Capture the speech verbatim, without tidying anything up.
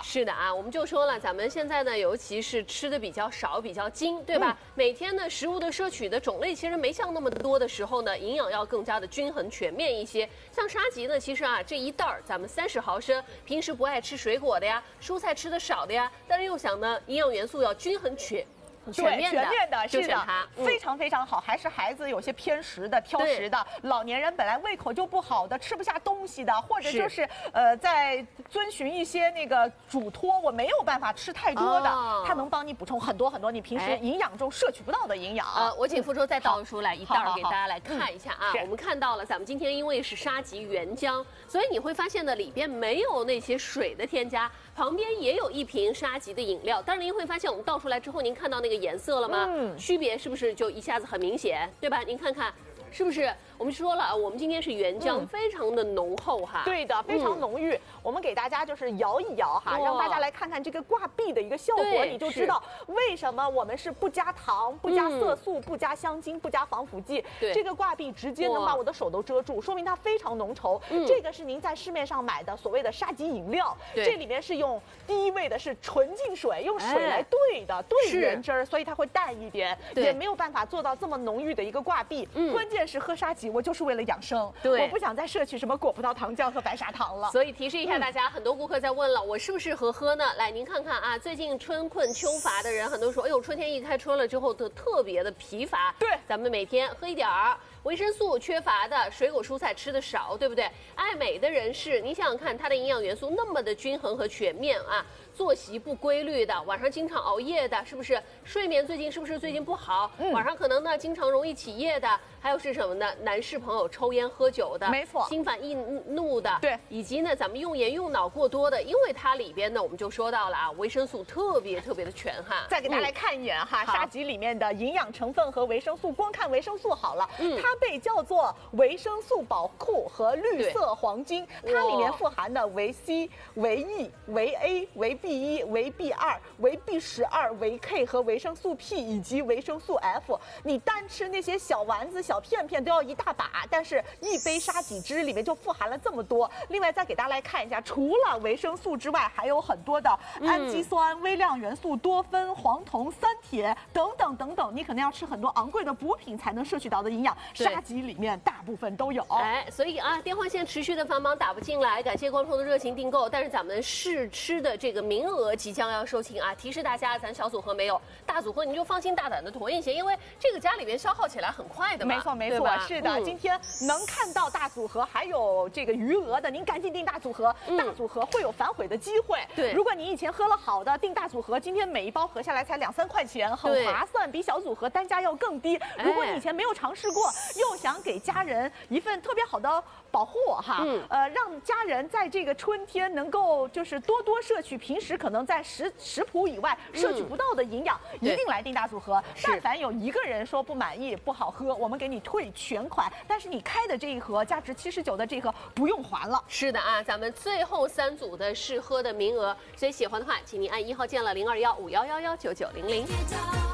是的啊，我们就说了，咱们现在呢，尤其是吃的比较少、比较精，对吧？嗯、每天呢，食物的摄取的种类其实没像那么多的时候呢，营养要更加的均衡、全面一些。像沙棘呢，其实啊，这一袋儿咱们三十毫升，平时不爱吃水果的呀，蔬菜吃的少的呀，但是又想呢，营养元素要均衡全。全面的， 全面的，是的， 嗯、 非常非常好。还是孩子有些偏食的、挑食的，老年人本来胃口就不好的，吃不下东西的，或者就是呃，在遵循一些那个嘱托，我没有办法吃太多的，哦、它能帮你补充很多很多你平时营养中摄取不到的营养。 呃，我请付周再倒出来一袋给大家来看一下啊。我们看到了，咱们今天因为是沙棘原浆，所以你会发现呢，里边没有那些水的添加，旁边也有一瓶沙棘的饮料。但是您会发现，我们倒出来之后，您看到那个颜色了吗？嗯，区别是不是就一下子很明显，对吧？您看看，是不是？我们说了，我们今天是原浆，嗯、非常的浓厚哈。 对的，非常浓郁。嗯、我们给大家就是摇一摇哈，让大家来看看这个挂壁的一个效果，你就知道为什么我们是不加糖、不加色素、嗯、不加香精、不加防腐剂。对，这个挂壁直接能把我的手都遮住，说明它非常浓稠。嗯、这个是您在市面上买的所谓的沙棘饮料，这里面是用第一位的是纯净水，用水来兑的，兑原汁儿，所以它会淡一点，也没有办法做到这么浓郁的一个挂壁。嗯、关键是喝沙棘，我就是为了养生。对，我不想再摄取什么果葡萄糖浆和白砂糖了。 所以提示一下大家，嗯、很多顾客在问了，我适不适合喝呢？来，您看看啊，最近春困秋乏的人，很多说，哎呦，春天一开春了之后，都特别的疲乏。对，咱们每天喝一点儿。维生素缺乏的，水果蔬菜吃的少，对不对？爱美的人士，你想想看，它的营养元素那么的均衡和全面啊，作息不规律的，晚上经常熬夜的，是不是？睡眠最近是不是最近不好？嗯、晚上可能呢经常容易起夜的，还有是什么呢？男士朋友抽烟喝酒的， 没错， 心烦易怒的， 对， 以及呢咱们用眼用脑过多的，因为它里边呢我们就说到了啊，维生素特别特别的全哈。 再给大家来看一眼哈，嗯、沙棘里面的营养成分和维生素，光看维生素好了，嗯。它被叫做维生素宝库和绿色黄金，它里面富含的维 C、维 E、维 A、维 B 一、维 B 二、维 B 十二、维 K 和维生素 P 以及维生素 F。你单吃那些小丸子、小片片都要一大把，但是一杯沙棘汁里面就富含了这么多。另外再给大家来看一下，除了维生素之外，还有很多的氨基酸、嗯、微量元素、多酚、黄酮、三铁等等等等。你可能要吃很多昂贵的补品才能摄取到的营养。沙棘里面大部分都有， 哎，所以啊，电话线持续的繁忙，打不进来，感谢观众的热情订购，但是咱们试吃的这个名额即将要售罄啊！提示大家，咱小组合没有，大组合你就放心大胆的囤一些，因为这个家里边消耗起来很快的嘛。 没错没错，是的，嗯、今天能看到大组合还有这个余额的，您赶紧订大组合，嗯、大组合会有反悔的机会。对，如果你以前喝了好的，订大组合，今天每一包合下来才两三块钱，很划算，比小组合单价要更低。如果你以前没有尝试过，又想给家人一份特别好的保护哈，嗯、呃，让家人在这个春天能够就是多多摄取平时可能在食食谱以外摄取不到的营养，嗯、一定来订大组合。但凡有一个人说不满意不好喝，我们给你退全款，但是你开的这一盒价值七十九的这一盒不用还了。 是的啊，咱们最后三组的试喝的名额，所以喜欢的话，请您按一号键了零二幺五幺幺幺九九零零。